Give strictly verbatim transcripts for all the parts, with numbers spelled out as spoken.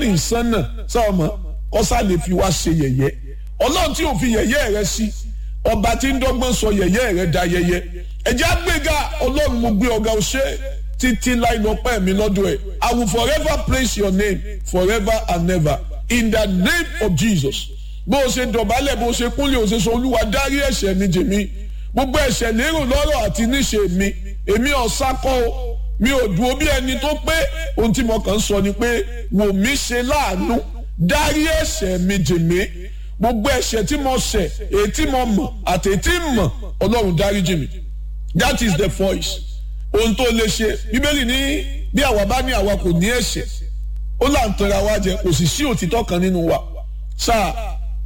ní ìsánná sọ́ọ̀mọ́ ọ̀sá lè fi wá ṣe yẹ̀yẹ́ ọlọ́run tí ò fi yẹ̀yẹ́ rẹ sí ọba tí ń dọ́gbọ́n sọ yẹ̀yẹ́ rẹ da yẹ̀yẹ́ ẹ̀jẹ̀ àgbéga ọlọ́run mo gbé ọ̀gá ọ̀ṣẹ́ títí láì lọ́pẹ́ mi lọ́dọ̀ ẹ̀ I will forever praise your name forever and never in the name of Jesus bó o ṣe dọ̀bálẹ̀ bó o ṣe kúnlẹ̀ o ṣe sọ olúwa dárí ẹ̀ṣẹ̀ mi jì mí gbogbo ẹ̀ṣẹ̀ lérò lọ́rọ̀ àti níṣe mi èmi ọ̀sá kọ́ o mi ò dúró bí ẹni tó pé ohun tí mo kàn ń sọ ni pé wò mí ṣe láàánú dárí ẹ̀ṣẹ̀ mi jì mí gbogbo ẹ̀ṣẹ̀ tí mo ṣẹ̀ èyí tí mo mọ̀ àti èyí tí mọ̀ ọlọ́run dárí jì mí that is the voice ohun tó lè ṣe bíbélì ní bí àwa bá ní àwa kò ní ẹ̀ṣẹ̀ ó là ń tanra wa jẹ kò sì sí òtítọ́ kan nínú wa sáà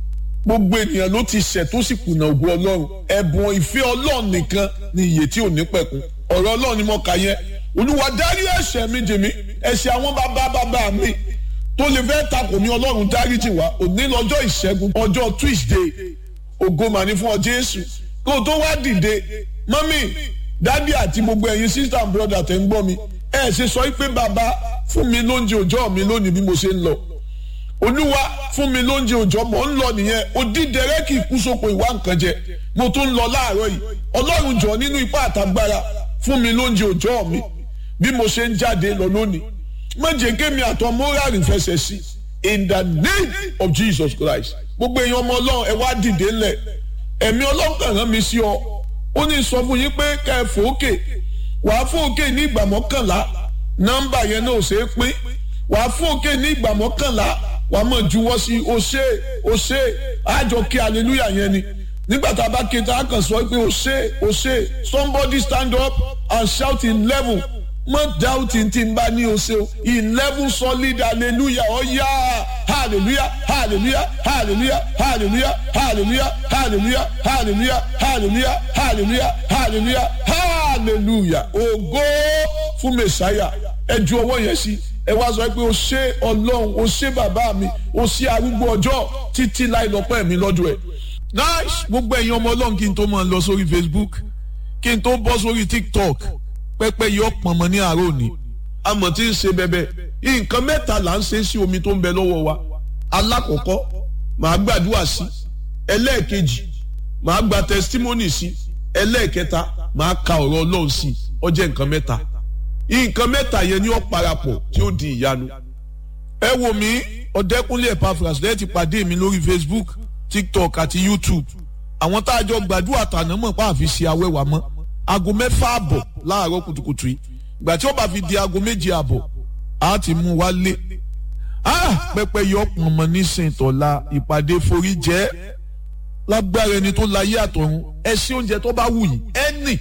gbogbo ènìyàn ló ti ṣẹ̀ tó sì kùnà ògo ọlọ́run ẹ̀bùn ìfẹ́ ọlọ́run nìkan ni ìyè tí ò ní pẹ̀kun ọ̀rọ̀ ọlọ́run ni mo kà yẹn olúwa dárí ẹ̀ṣẹ̀ mi jì mí ẹ̀ṣẹ̀ àwọn bàbá bàbá mi tó lè fẹ́ takò mí ọlọ́run dáríjì wá òní lọ́jọ́ ìṣẹ́gun ọjọ́ Tuesday ògo mà ní fún ọ Jésù kó o tó wá dìde mọ́mí dádì àti gbogbo ẹ̀yin sister and brother tẹ̀ ń gbọ́ mi ẹ̀ ṣe sọ pé bàbá fún mi lóúnjẹ òòjọ́ mi lónìí bí mo ṣe ń lọ olúwa fún mi lóúnjẹ òòjọ́ mò ń lọ nìyẹn odídẹrẹ́ kì í kú sóko ìwà nǹkan jẹ mo tún ń lọ láàárọ̀ yìí ọlọ́run jọ nínú ipá àtagbára fún mi lóúnjẹ òòjọ́ mi bí mo ṣe ń jáde lọ lónìí má jẹ́ kémi àtọ móràlì fẹsẹ̀ sí in the name of Jesus Christ gbogbo èèyàn ọmọ ọlọ́run ẹ wá dìde ńlẹ̀ ẹ̀mí ọlọ́run kàn rán mi sí ọ ó ní sọ fún yín pé kẹ́ ẹ fòókè wàá fòókè ní ìgbà mọ́kànlá nọ́mbà yẹn náà ò ṣeé pín wàá fòókè ní ìgbà mọ́kànlá wàá mọ̀ juwọ́ sí o ṣe o ṣe àjọ kí hallelujah yẹn ni nígbà tá a bá ké tá a kàn sọ pé o ṣe o ṣe somebody stand up and shout eleven mo doubting tí n bá ní o ṣe o eleven solid hallelujah oh yeah hallelujah hallelujah hallelujah hallelujah hallelujah hallelujah hallelujah hallelujah hallelujah hallelujah hallelujah ògo fún mẹsàáyà ẹ ju ọwọ́ yẹn sí ẹ wá sọ pé o ṣé ọlọ́run o ṣé bàbá mi o ṣé arúgbó ọjọ́ títí láì lọ́pẹ́ mi lọ́dọ̀ ẹ̀. nice gbogbo ẹ̀yin ọmọ ọlọ́run kí n tó máa lọ sórí Facebook kí n tó bọ́ sórí TikTok pẹ́pẹ́ yọ pọ̀nmọ́ ní àárọ̀ òní àmọ́ tí ń ṣe bẹ́bẹ́ nǹkan mẹ́ta là ń ṣe sí omi tó ń bẹ lọ́wọ́ wa alákọ̀ọ́kọ́ màá gbàdúrà sí ẹlẹ́ẹ̀kejì màá gba testimony sí ẹlẹ́ẹ̀kẹta màá ka ọ̀rọ̀ ọlọ́run sí ó jẹ́ nǹkan mẹ́ta nǹkan mẹ́ta yẹn ni ó parapọ̀ tí ó di ìyanu ẹ wò mí Ọ̀dẹ́kúnlé Epaphras lẹ́yìn ti pàdé mi lórí Facebook TikTok àti YouTube àwọn tá a jọ gbàdúrà tàná mọ̀ pa àfi ṣe awẹ́wà mọ́ aago mẹ́fà àbọ̀ láàárọ̀ kùtùkùtù yìí ìgbà tí ó bá fi di aago méje àbọ̀ á ti mú wa lé pẹpẹ yọ pọnmọ nísìnyí tọ́la ìpàdé forí jẹ́ lágbára ẹni tó láyé àtọ̀run ẹ ṣe oúnjẹ tó bá wù yìí ẹnì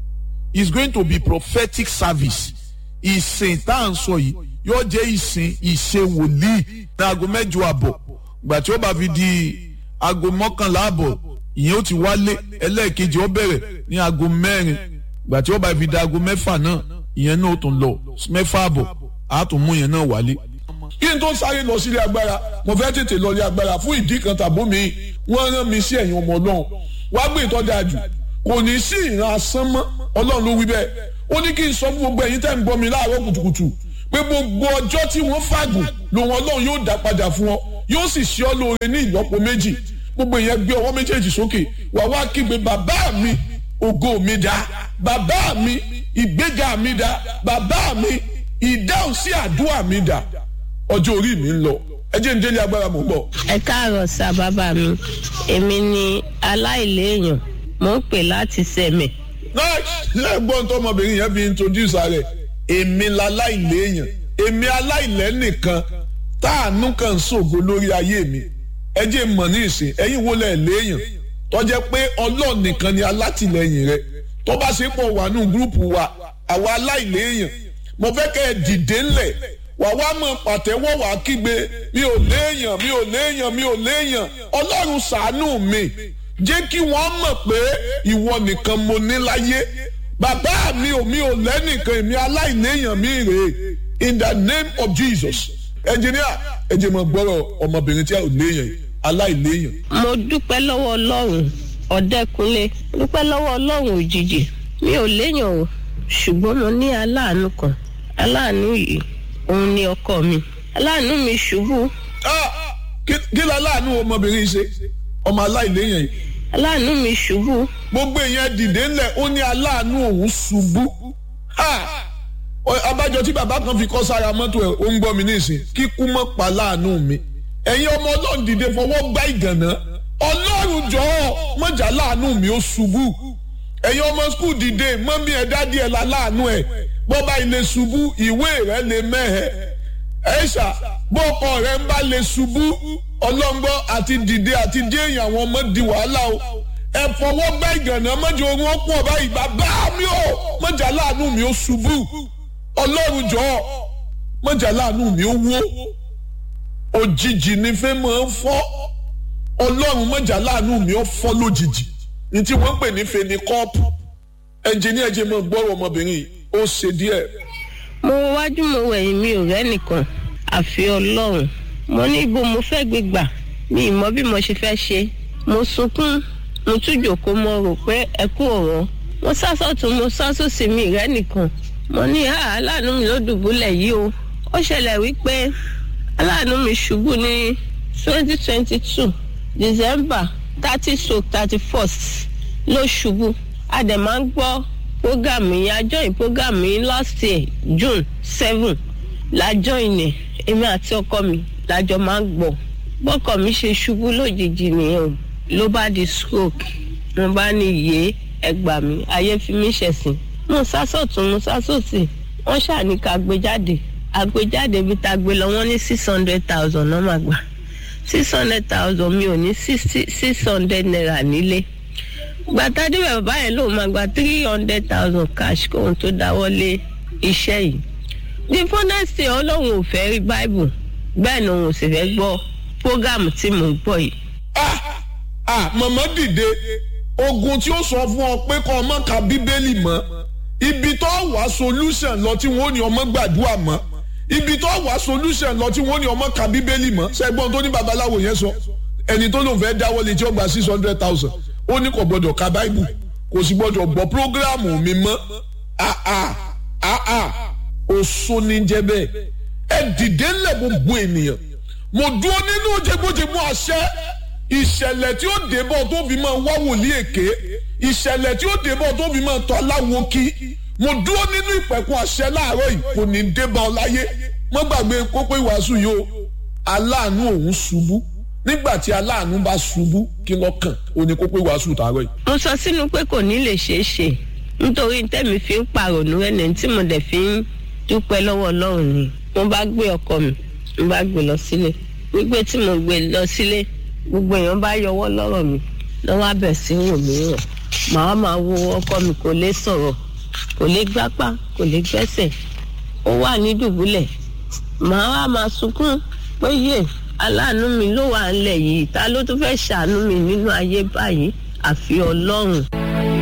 is going to be prophetic service ìsìn tá à ń sọ yìí yóò jẹ́ ìsìn ìṣe wòlíì ní aago mẹ́jọ àbọ̀ ìgbà tí ó bá fi di aago mọ́kànlá àbọ̀ ìyẹn ó ti wálé ẹlẹ́ẹ̀kejì ó bẹ̀rẹ̀ ní aago mẹ́rin ìgbà tí ó bá fi di aago mẹ́fà náà ìyẹn náà ó tún lọ mẹ́fà àbọ̀ á tún mú ìyẹn náà wálé. kí n tó sáré lọ sílé agbára mo fẹ́ tètè lọ ilé agbára fún ìdí kan tàbó mi wọ́n rán mi sí ẹ̀yìn ọmọ ọlọ́run wá gbé ìtọ́jà jù kò ní sí ìran asán mọ́ ọlọ́run ló wí bẹ́ẹ̀ ó ní kí n sọ fún gbogbo ẹ̀yin tẹ́ ń gbọ́ mi láàárọ̀ kùtùkùtù pé gbogbo ọjọ́ tí wọ́n fàgùn lòun ọlọ́run yóò dá padà fún ọ yóò sì ṣe ọ́ lóore ní ìlọ́po méjì gbogbo ìyẹn gbé ọwọ́ méjèèjì sókè wà wá kígbe bàbá mi ògo mi dá bàbá mi ìgbéga mi dá bàbá mi ìdáhùn sí àdúrà mi dá ọjọ́ orí mi ń lọ ẹ jẹ́ ń délé agbára mò ń bọ̀. ẹ káàárọ̀ sá bàbá mi èmi ni aláìléèyàn mò ń pè láti sẹ̀mẹ̀. náà ṣe gbọ́n tó ọmọbìnrin yẹn fi introduce rẹ̀ èmi láláìléèyàn èmi aláìlẹ́ nìkan táànú kan ṣògo lórí ayé mi ẹ jẹ́ mọ̀ ní ìsìn ẹ̀yin wo lẹ̀ léèyàn tó jẹ́ pé Ọlọ́run nìkan ni alátìlẹ́yìn rẹ tó bá ṣe pọ̀ wà nù gúrùpù wa àwa aláìléèyàn mo fẹ́ kẹ́ ẹ dìde ńlẹ̀ wà wá mọ̀ pàtẹ́wọ́ wà kígbe mi ò léèyàn mi ò léèyàn mi ò léèyàn Ọlọ́run ṣàánú mi jẹ́ kí wọ́n mọ̀ pé ìwọ nìkan mo ní láyé bàbá mi ò mi ò lẹ́nìkan èmi aláìléèyàn mi rèé in the name of Jesus engineer ẹ jẹ́ mọ̀ gbọ́rọ̀ ọmọbìnrin tí a ò léèyàn aláìléèyàn. mo dúpẹ́ lọ́wọ́ Ọlọ́run Ọ̀dẹ́kúnlé dúpẹ́ lọ́wọ́ Ọlọ́run òjijì mi ò léèyàn o ṣùgbọ́n mo ní aláàánú kan aláàánú yìí òun ni ọkọ mi aláàánú mi ṣubú. kí ló aláàánú ọmọbìnrin ṣe ọmọ aláìléyìn yìí. aláàánú mi ṣubú. gbogbo èèyàn dìde ńlẹ̀ ó ní aláàánú òun ṣubú. abájọ tí bàbá kan fi kọ́ sára mọ́tò ẹ̀ ó ń gbọ́ mi nísìn kíkú mọ́ pa láàánú mi. ẹ̀yin ọmọ ọlọ́run dìde fọwọ́ gbá ìgànná ọlọ́run jọ̀ọ́ mọ̀jà láàánú mi ó ṣubú. ẹ̀yin ọmọ skul dìde mọ́mí ẹ̀ dádì ẹ̀ láàánú ẹ̀ bọ́ba ilé ṣubú ìwé rẹ̀ lè mẹ́hẹ̀. ẹ̀ṣà bọ́ọ̀kọ rẹ̀ ń bá lè ṣubú ọlọ́ngbọ́ àti dìde àti dé èèyàn àwọn ọmọ di wàhálà o. ẹ fọwọ́ gbá ìgànnà mọ́jọ ogun ọ̀pọ̀ ọba ìgbà bá mi ò mọ̀jà láàánú mi ó ṣubú. ọlọ́run jọ̀ọ́ mọ̀jà láàánú mi ó wó. òjijì ni fẹ́ máa ń fọ́. ọlọ́run mọ̀jà láàánú mi ó fọ́ lójijì. ní tí wọ́n ń pè ní feni kọ́ọ̀pù. ẹnjìníà jẹ́ mọ́ gbọ́rọ̀ ọmọbìnrin yìí ó ṣe díẹ̀. mo wájú mo wẹ̀yìn mi ò rẹ́ nìkan àfi ọlọ́run. mo ní ibo mo fẹ́ gbé gbà mi ìmọ̀ bí mo ṣe fẹ́ ṣe. mo sunkún mo tún jòkó mo rò pé ẹ kú ọ̀rọ̀. mo sásọ̀tún mo sásòsì mi rẹ́ nìkan. mo ní aláàánú mi ló dùbúlẹ̀ yìí o. ó ṣẹlẹ̀ wípé aláàánú mi ṣubú ní twenty twenty two December thirty to thirty first ló ṣubú. a dẹ̀ máa ń gbọ́ program yìí a join program yìí last year June seven la join ẹ̀ èmi àti ọkọ mi lájọ máa ń gbọ́. bọ́kọ mi ṣe ṣubú lójijì nìyẹn ló bá di stroke. mo bá ní iye ẹgbà mi ayé fi mí ṣẹ̀sìn. mo sásọ̀tún mo sásòsì wọ́n ṣàní ká gbé jáde àgbéjáde bí ta gbé lọ wọ́n ní six hundred thousand náà máa gbà. six hundred thousand mi ò ní six hundred naira nílé. gbàtà débẹ̀ bàbá yẹn ló máa gba three hundred thousand cash kóhun tó dáwọ́ lé iṣẹ́ yìí. the funnest thing ọlọ́run ò fẹ́ rí bible bẹ́ẹ̀ ni òun ò sì fẹ́ gbọ́ program tí mò ń gbọ́ yìí. ah ah màmá dìde ogun tí ó sọ fún ọ pé kọ́ ọmọ ka bíbélì mọ́ ibi tó wá solution lọ tí wọ́n ní ọmọ gbàdúrà mọ́ ibi tó wá solution lọ tí wọ́n ní ọmọ ka bíbélì mọ́ ṣẹ́gbọ́n tó ní babaláwo yẹn sọ ẹni tó lòun fẹ́ dáwọ́ lé tí ó gba six hundred thousand ó ní kò gbọdọ̀ ka bible kò sì gbọdọ̀ gbọ́ programu mi mọ́ ah ah ah ah oṣù ní jẹ́ bẹ́ẹ̀ ẹ dìde ńlẹ̀ gbogbo ènìyàn mo dúró nínú jẹgbójẹgbó àṣẹ ìṣẹ̀lẹ̀ tí ó débọ̀ tó fi máa wá wòlíì èké ìṣẹ̀lẹ̀ tí ó débọ̀ tó fi máa tọ́ aláwo kí mo dúró nínú ìpẹ̀kun àṣẹ láàárọ̀ yìí kò ní débọ̀ láyé mo gbàgbé kókó ìwàásù yìí o aláàánú òun ṣubú nígbà tí aláàánú bá ṣubú kí lọ́kàn ó ní kókó ìwàásù tààrọ̀ yìí. mo sọ sínú pé kò ní lè ṣeé ṣe nítorí tẹ́mi fi ń pàrònú ẹni tí mo dẹ̀ fi ń dúpẹ́ lọ́wọ́ ọlọ́run ni mo bá gbé ọkọ mi mo bá gbé lọ sílé gbígbé tí mo gbé lọ sílé gbogbo èèyàn bá yọwọ́ lọ́rọ̀ mi lọ́wọ́ abẹ̀ sí wò mí rọ̀ màá máa wo ọkọ mi kò lè sọ̀rọ̀ kò lè gbápá kò lè gbẹ́sẹ̀ ó wà ní dùbúlẹ̀ màá wá máa sunkún pé yé aláàánú mi ló wà ńlẹ̀ yìí ta ló tún fẹ́ ṣàánú mi nínú ayé báyìí àfi ọlọ́run.